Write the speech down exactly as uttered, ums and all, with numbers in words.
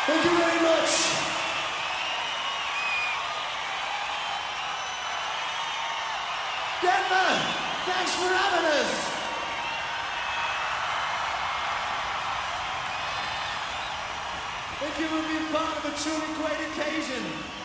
Thank you very much. Denver, thanks for having us. Thank you for being part of a truly great occasion.